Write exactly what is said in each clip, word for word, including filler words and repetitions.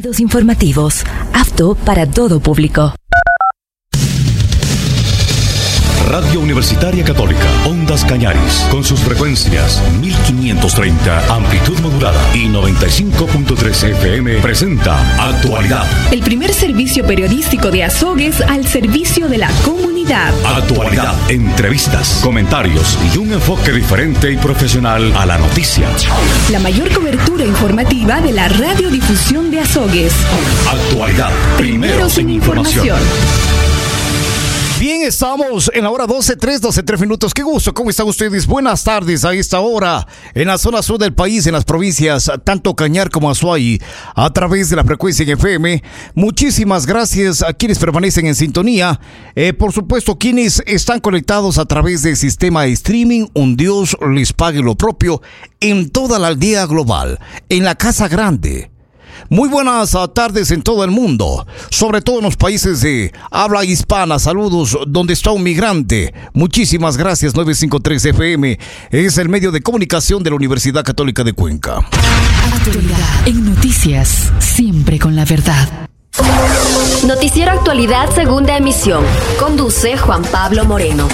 Contenidos informativos, apto para todo público. Radio Universitaria Católica, Ondas Cañaris, con sus frecuencias mil quinientos treinta, amplitud modulada y noventa y cinco punto tres F M, presenta Actualidad. El primer servicio periodístico de Azogues al servicio de la comunidad. Actualidad, entrevistas, comentarios y un enfoque diferente y profesional a la noticia. La mayor cobertura informativa de la radiodifusión de Azogues. Actualidad, primeros en información. Bien, estamos en la hora doce tres, doce tres minutos. Qué gusto, ¿cómo están ustedes? Buenas tardes a esta hora en la zona sur del país, en las provincias tanto Cañar como Azuay, a través de la frecuencia en F M. Muchísimas gracias a quienes permanecen en sintonía. Eh, por supuesto, quienes están conectados a través del sistema de streaming, un Dios les pague lo propio en toda la aldea global, en la Casa Grande. Muy buenas tardes en todo el mundo, sobre todo en los países de habla hispana. Saludos donde está un migrante. Muchísimas gracias. Nueve cinco tres F M es el medio de comunicación de la Universidad Católica de Cuenca. Actualidad en noticias, siempre con la verdad. Noticiero Actualidad, segunda emisión. Conduce Juan Pablo Moreno.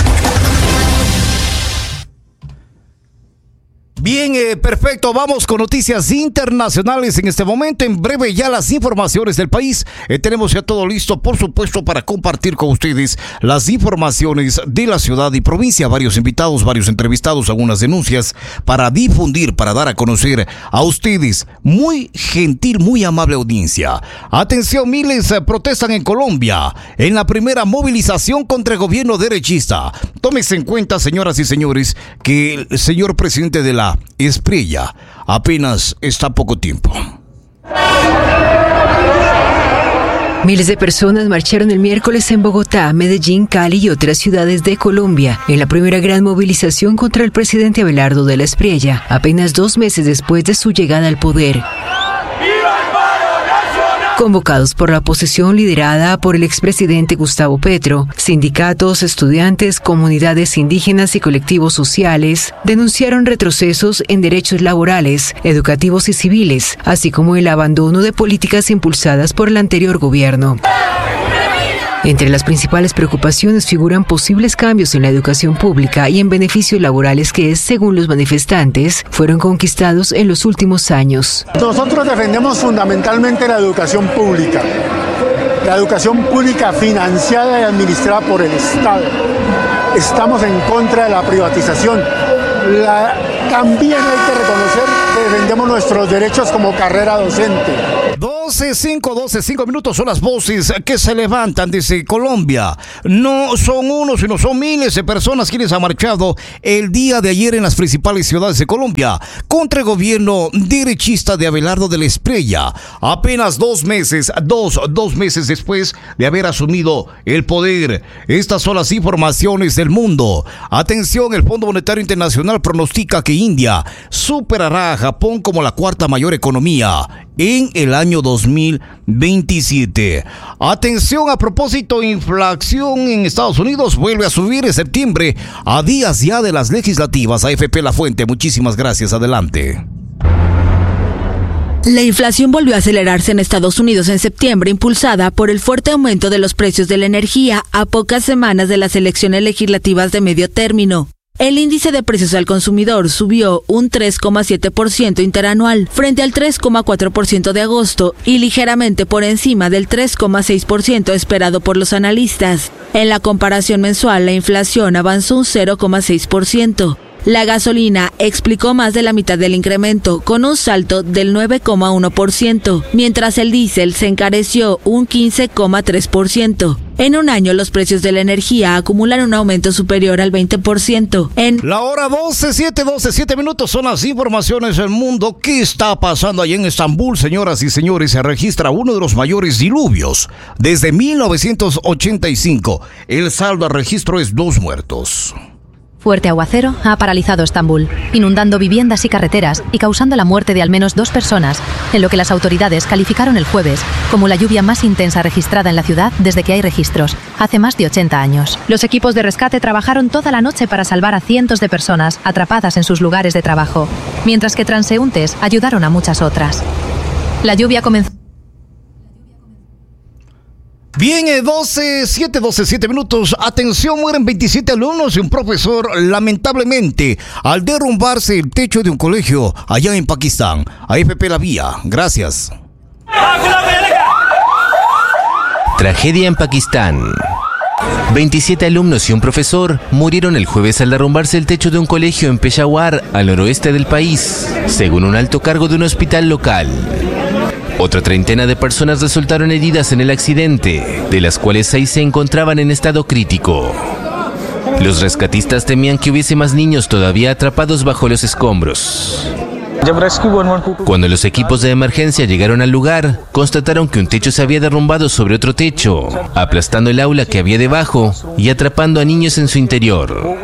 Bien, eh, perfecto. Vamos con noticias internacionales en este momento. En breve ya las informaciones del país. Eh, tenemos ya todo listo, por supuesto, para compartir con ustedes las informaciones de la ciudad y provincia. Varios invitados, varios entrevistados, algunas denuncias para difundir, para dar a conocer a ustedes. Muy gentil, muy amable audiencia. Atención, miles eh, protestan en Colombia en la primera movilización contra el gobierno derechista. Tómese en cuenta, señoras y señores, que el señor presidente de la Espriella apenas está poco tiempo. Miles de personas marcharon el miércoles en Bogotá, Medellín, Cali y otras ciudades de Colombia en la primera gran movilización contra el presidente Abelardo de la Espriella, apenas dos meses después de su llegada al poder. Convocados por la oposición liderada por el expresidente Gustavo Petro, sindicatos, estudiantes, comunidades indígenas y colectivos sociales denunciaron retrocesos en derechos laborales, educativos y civiles, así como el abandono de políticas impulsadas por el anterior gobierno. Entre las principales preocupaciones figuran posibles cambios en la educación pública y en beneficios laborales que, según los manifestantes, fueron conquistados en los últimos años. Nosotros defendemos fundamentalmente la educación pública, la educación pública financiada y administrada por el Estado. Estamos en contra de la privatización. La, también hay que reconocer que defendemos nuestros derechos como carrera docente. doce cinco, doce cinco minutos son las voces que se levantan desde Colombia. No son uno, sino son miles de personas quienes han marchado el día de ayer en las principales ciudades de Colombia contra el gobierno derechista de Abelardo de la Espriella. Apenas dos meses, dos, dos meses después de haber asumido el poder. Estas son las informaciones del mundo. Atención, el Fondo Monetario Internacional pronostica que India superará a Japón como la cuarta mayor economía en el año dos mil veintisiete. Atención, a propósito, inflación en Estados Unidos vuelve a subir en septiembre a días ya de las legislativas. A F P La Fuente, muchísimas gracias. Adelante. La inflación volvió a acelerarse en Estados Unidos en septiembre, impulsada por el fuerte aumento de los precios de la energía a pocas semanas de las elecciones legislativas de medio término. El índice de precios al consumidor subió un tres coma siete por ciento interanual frente al tres coma cuatro por ciento de agosto y ligeramente por encima del tres coma seis por ciento esperado por los analistas. En la comparación mensual, la inflación avanzó un cero coma seis por ciento. La gasolina explicó más de la mitad del incremento, con un salto del nueve coma uno por ciento, mientras el diésel se encareció un quince coma tres por ciento. En un año, los precios de la energía acumulan un aumento superior al veinte por ciento. En la hora doce, siete, doce, siete minutos son las informaciones del mundo. ¿Qué está pasando allí en Estambul, señoras y señores? Se registra uno de los mayores diluvios desde mil novecientos ochenta y cinco. El saldo a registro es dos muertos. Fuerte aguacero ha paralizado Estambul, inundando viviendas y carreteras y causando la muerte de al menos dos personas, en lo que las autoridades calificaron el jueves como la lluvia más intensa registrada en la ciudad desde que hay registros, hace más de ochenta años. Los equipos de rescate trabajaron toda la noche para salvar a cientos de personas atrapadas en sus lugares de trabajo, mientras que transeúntes ayudaron a muchas otras. La lluvia comenzó Bien, eh, doce, siete, doce, siete minutos. Atención, mueren veintisiete alumnos y un profesor, lamentablemente, al derrumbarse el techo de un colegio allá en Pakistán. A F P La Vía, gracias. Tragedia en Pakistán. veintisiete alumnos y un profesor murieron el jueves al derrumbarse el techo de un colegio en Peshawar, al noroeste del país, según un alto cargo de un hospital local. Otra treintena de personas resultaron heridas en el accidente, de las cuales seis se encontraban en estado crítico. Los rescatistas temían que hubiese más niños todavía atrapados bajo los escombros. Cuando los equipos de emergencia llegaron al lugar, constataron que un techo se había derrumbado sobre otro techo, aplastando el aula que había debajo y atrapando a niños en su interior.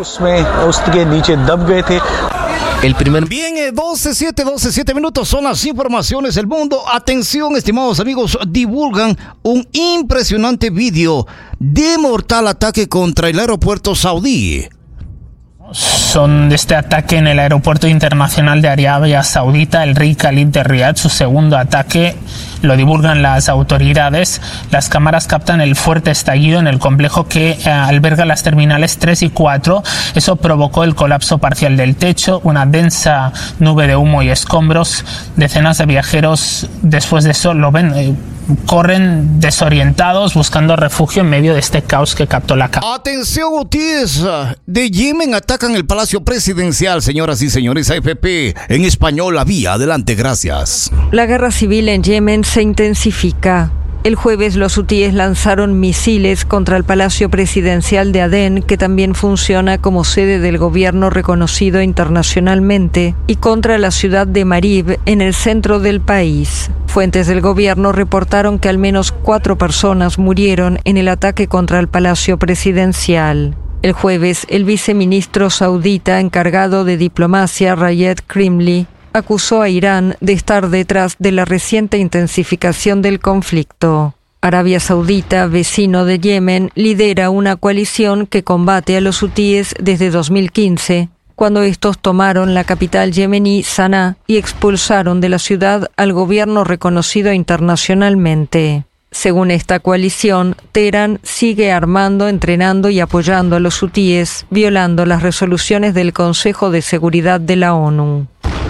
El primer... Bien, eh, doce, siete, doce, siete minutos son las informaciones del mundo. Atención, estimados amigos, divulgan un impresionante vídeo de mortal ataque contra el aeropuerto saudí. Son de este ataque en el aeropuerto internacional de Arabia Saudita, el Rey Khalid de Riad, su segundo ataque. Lo divulgan las autoridades. Las cámaras captan el fuerte estallido en el complejo que eh, alberga las terminales tres y cuatro. Eso provocó el colapso parcial del techo, una densa nube de humo y escombros. Decenas de viajeros después de eso lo ven, eh, corren desorientados buscando refugio en medio de este caos que captó la cámara. Atención, Hutíes de Yemen atacan el Palacio Presidencial, señoras y señores. A F P en español, La Vía. Adelante, gracias. La guerra civil en Yemen se intensifica. El jueves los hutíes lanzaron misiles contra el Palacio Presidencial de Adén, que también funciona como sede del gobierno reconocido internacionalmente, y contra la ciudad de Marib, en el centro del país. Fuentes del gobierno reportaron que al menos cuatro personas murieron en el ataque contra el Palacio Presidencial. El jueves, el viceministro saudita encargado de diplomacia, Rayed Krimli, acusó a Irán de estar detrás de la reciente intensificación del conflicto. Arabia Saudita, vecino de Yemen, lidera una coalición que combate a los hutíes desde dos mil quince, cuando estos tomaron la capital yemení, Saná, y expulsaron de la ciudad al gobierno reconocido internacionalmente. Según esta coalición, Teherán sigue armando, entrenando y apoyando a los hutíes, violando las resoluciones del Consejo de Seguridad de la ONU.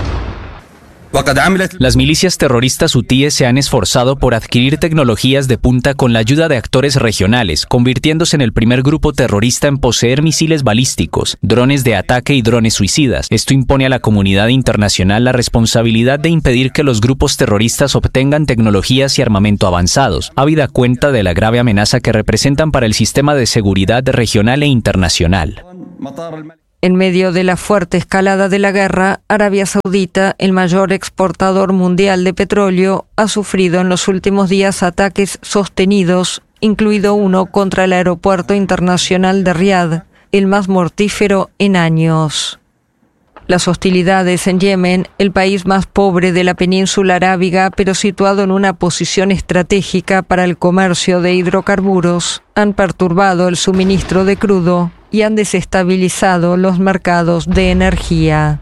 Las milicias terroristas hutíes se han esforzado por adquirir tecnologías de punta con la ayuda de actores regionales, convirtiéndose en el primer grupo terrorista en poseer misiles balísticos, drones de ataque y drones suicidas. Esto impone a la comunidad internacional la responsabilidad de impedir que los grupos terroristas obtengan tecnologías y armamento avanzados, habida cuenta de la grave amenaza que representan para el sistema de seguridad regional e internacional. En medio de la fuerte escalada de la guerra, Arabia Saudita, el mayor exportador mundial de petróleo, ha sufrido en los últimos días ataques sostenidos, incluido uno contra el aeropuerto internacional de Riad, el más mortífero en años. Las hostilidades en Yemen, el país más pobre de la península arábiga, pero situado en una posición estratégica para el comercio de hidrocarburos, han perturbado el suministro de crudo y han desestabilizado los mercados de energía.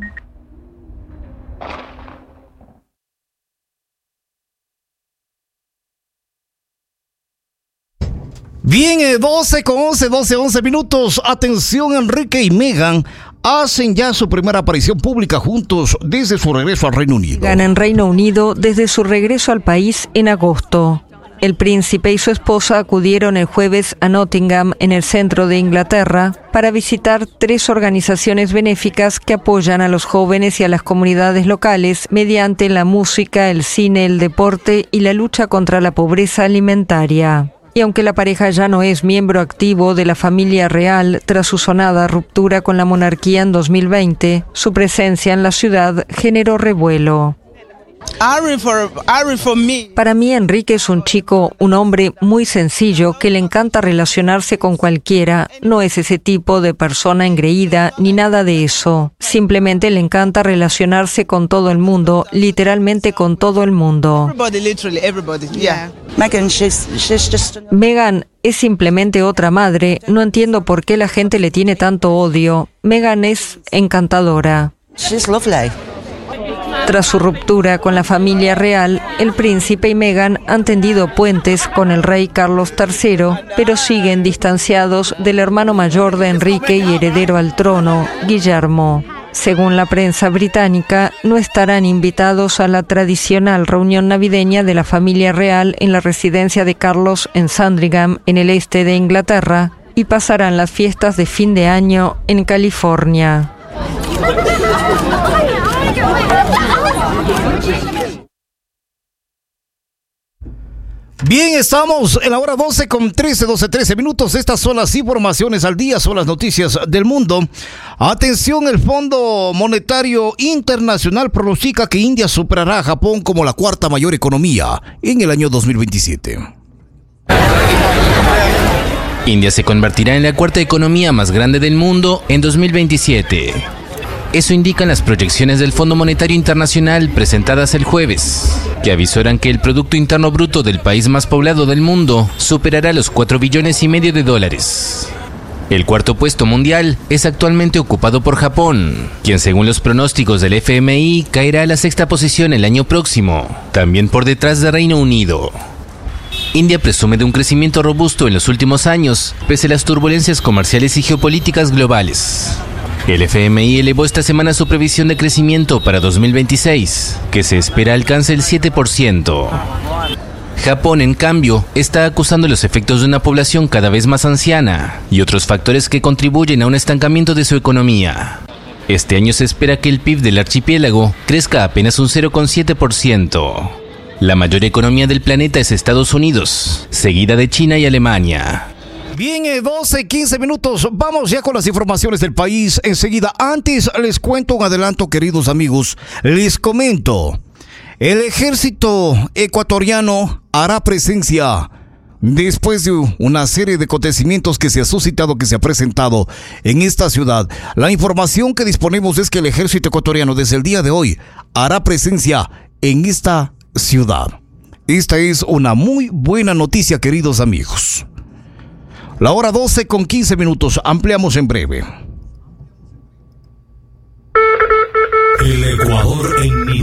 Bien, eh, doce con once, doce, once minutos. Atención, Enrique y Meghan hacen ya su primera aparición pública juntos desde su regreso al Reino Unido. Meghan en Reino Unido desde su regreso al país en agosto. El príncipe y su esposa acudieron el jueves a Nottingham, en el centro de Inglaterra, para visitar tres organizaciones benéficas que apoyan a los jóvenes y a las comunidades locales mediante la música, el cine, el deporte y la lucha contra la pobreza alimentaria. Y aunque la pareja ya no es miembro activo de la familia real tras su sonada ruptura con la monarquía en dos mil veinte, su presencia en la ciudad generó revuelo. Para mí, Enrique es un chico, un hombre muy sencillo que le encanta relacionarse con cualquiera. No es ese tipo de persona engreída ni nada de eso. Simplemente le encanta relacionarse con todo el mundo, literalmente con todo el mundo. Meghan es simplemente otra madre. No entiendo por qué la gente le tiene tanto odio. Meghan es encantadora. Tras su ruptura con la familia real, el príncipe y Meghan han tendido puentes con el rey Carlos tercero, pero siguen distanciados del hermano mayor de Enrique y heredero al trono, Guillermo. Según la prensa británica, no estarán invitados a la tradicional reunión navideña de la familia real en la residencia de Carlos en Sandringham, en el este de Inglaterra, y pasarán las fiestas de fin de año en California. Bien, estamos en la hora doce con trece, doce, trece minutos. Estas son las informaciones al día, son las noticias del mundo. Atención, el Fondo Monetario Internacional pronostica que India superará a Japón como la cuarta mayor economía en el año dos mil veintisiete. India se convertirá en la cuarta economía más grande del mundo en dos mil veintisiete. Eso indican las proyecciones del Fondo Monetario Internacional presentadas el jueves, que avisoran que el Producto Interno Bruto del país más poblado del mundo superará los cuatro billones y medio de dólares. El cuarto puesto mundial es actualmente ocupado por Japón, quien según los pronósticos del F M I caerá a la sexta posición el año próximo, también por detrás de Reino Unido. India presume de un crecimiento robusto en los últimos años, pese a las turbulencias comerciales y geopolíticas globales. El F M I elevó esta semana su previsión de crecimiento para dos mil veintiséis, que se espera alcance el siete por ciento. Japón, en cambio, está acusando los efectos de una población cada vez más anciana y otros factores que contribuyen a un estancamiento de su economía. Este año se espera que el P I B del archipiélago crezca apenas un cero coma siete por ciento. La mayor economía del planeta es Estados Unidos, seguida de China y Alemania. Bien, eh, doce, quince minutos. Vamos ya con las informaciones del país. Enseguida, antes les cuento un adelanto, queridos amigos. Les comento. El ejército ecuatoriano hará presencia después de una serie de acontecimientos que se ha suscitado, que se ha presentado en esta ciudad. La información que disponemos es que el ejército ecuatoriano desde el día de hoy hará presencia en esta ciudad. Esta es una muy buena noticia, queridos amigos. La hora doce con quince minutos. Ampliamos en breve. El Ecuador en